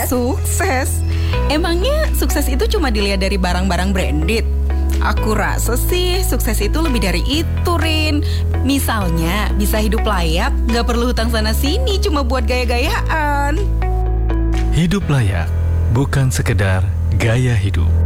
Sukses? Emangnya sukses itu cuma dilihat dari barang-barang branded? Aku rasa sih sukses itu lebih dari itu, Rin. Misalnya bisa hidup layak, gak perlu hutang sana-sini cuma buat gaya-gayaan. Hidup layak bukan sekedar gaya hidup.